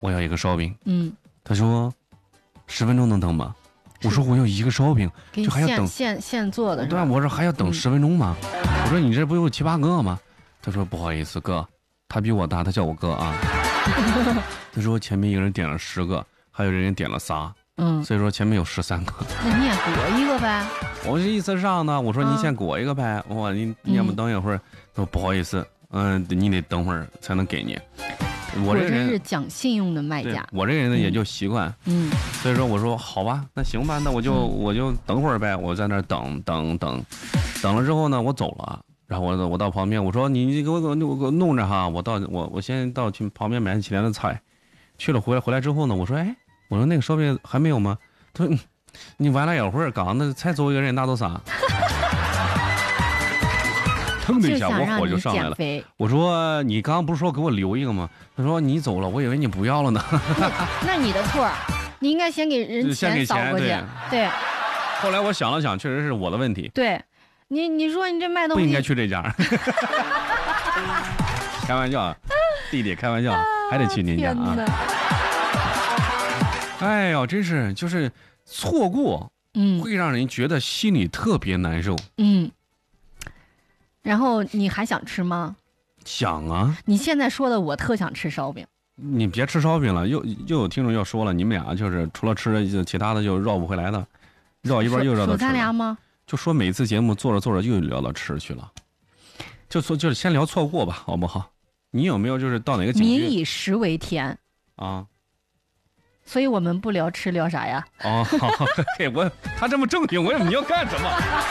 我要一个烧饼。他说10分钟能等吗？我说我要一个烧饼， 就还要等现做的。 对啊，我说还要等10分钟吗？我说你这不有7、8个吗？他说不好意思哥，他比我大，他叫我哥啊。他说前面一个人点了10个，还有人点了仨，所以说前面有13个。 那你也给我一个呗。 我这意思上呢，我说你先给我一个呗，你要不等一会儿？他说不好意思，你得等会儿才能给你。我这人是讲信用的卖家， 我这个人呢也就习惯，所以说我说好吧，那行吧，那我就等会儿呗，我在那儿等了之后呢，我走了，然后我到旁边，我说你给我弄着哈，我先到去旁边买起来的菜，去了回来之后呢，我说我说那个烧饼还没有吗？他说你晚了一会儿，刚那才走一个人，那都啥？腾的一下，我火就上来了。我说你刚刚不是说给我留一个吗？他说你走了，我以为你不要了呢。 那你的错，你应该先给人钱扫过去。对。 后来我想了想，确实是我的问题。 对，你说你这卖东西不应该去这家。开玩笑，弟弟开玩笑，还得去您家啊。哎呦，真是就是错过，会让人觉得心里特别难受。 然后你还想吃吗？ 想啊！ 你现在说的我特想吃烧饼。 你别吃烧饼了，又有听众要说了，你们俩就是除了吃其他的就绕不回来的，绕一边又绕到吃。 咱俩吗？ 就说每次节目做着做着又聊到吃去了，就是先聊错过吧，好不好？你有没有就是到哪个景区？ 民以食为天啊， 所以我们不聊吃聊啥呀？ 哦，好，他这么正经，你要干什么？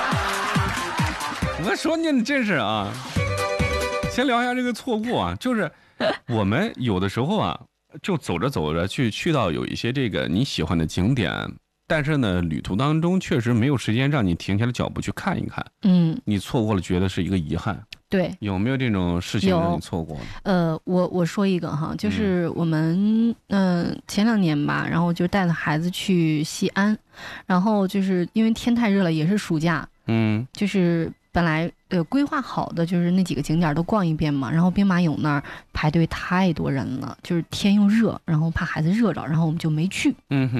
我说你真是啊，先聊一下这个错过啊，就是我们有的时候啊，就走着走着去到有一些这个你喜欢的景点，但是呢，旅途当中确实没有时间让你停下来脚步去看一看，你错过了，觉得是一个遗憾。 对， 有没有这种事情让你错过？ 我说一个哈，就是我们前2年吧，然后就带着孩子去西安，然后就是因为天太热了，也是暑假，就是本来规划好的就是那几个景点都逛一遍嘛，然后兵马俑那儿排队太多人了，就是天又热，然后怕孩子热着，然后我们就没去。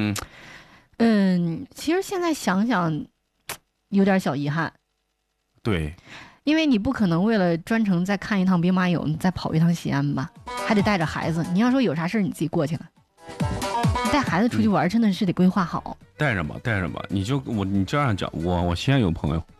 其实现在想想，有点小遗憾。对。因为你不可能为了专程再看一趟兵马俑，你再跑一趟西安吧，还得带着孩子。你要说有啥事你自己过去了，你带孩子出去玩真的是得规划好。带着吧，你这样讲，我西安有朋友，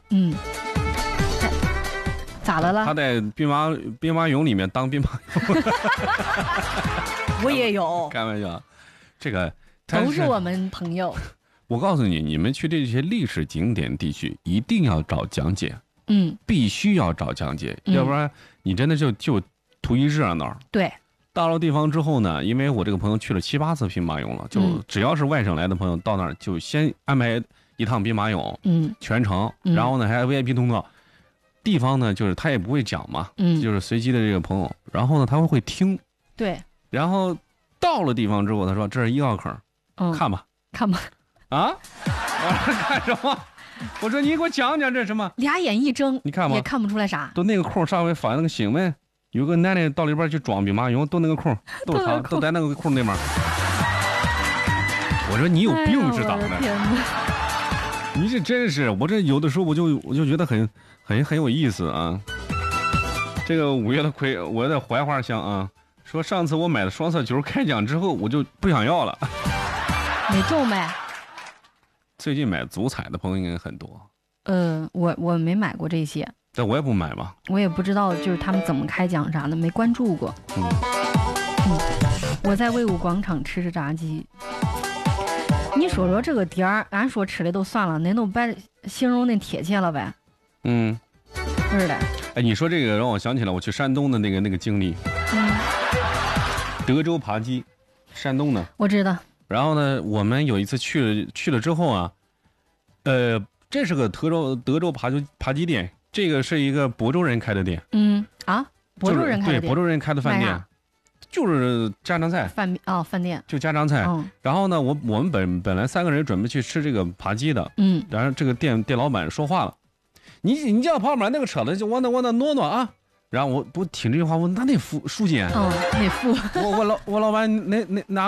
咋了？他在兵马俑里面当兵马俑。我也有，开玩笑，这个都是我们朋友。我告诉你，你们去这些历史景点地区，一定要找讲解。必须要找讲解，要不然你真的就图一热闹。对，到了地方之后呢，因为我这个朋友去了7、8次兵马俑了，就只要是外省来的朋友到那儿，就先安排一趟兵马俑，全程，然后呢还有 VIP 通道。地方呢，就是他也不会讲嘛，就是随机的这个朋友，然后呢他会听，对，然后到了地方之后，他说这是1号坑，看吧，啊，我说干什么？我说你给我讲讲这什么？俩眼一睁，你看吧，也看不出来啥。都那个空上面发那个新闻，有个男的到里边去装兵马俑，都那个空，都在那个空那边。我说你有病是咋的？你这真是，我这有的时候我就觉得很有意思啊。这个5月的亏，我的槐花香啊，说上次我买的双色球开奖之后，我就不想要了。没中呗。最近买足彩的朋友应该很多。我没买过这些，但我也不买嘛，我也不知道就是他们怎么开奖啥的，没关注过。我在魏武广场吃着炸鸡。你说这个点儿，俺说吃的都算了，恁都把形容那贴切了呗。是的。哎，你说这个让我想起了我去山东的那个经历。德州扒鸡，山东的。我知道。然后呢，我们有一次去了之后啊，这是个德州扒鸡店，这个是一个亳州人开的店。亳州人开的店，对，亳州人开的饭店，就是家常菜。饭店就家常菜。然后呢，我们本来3个人准备去吃这个扒鸡的。然后这个店老板说话了，你叫旁边那个车子就往那挪挪啊， 然后我不听这句话，我那得付钱。 得付。 我老板那拿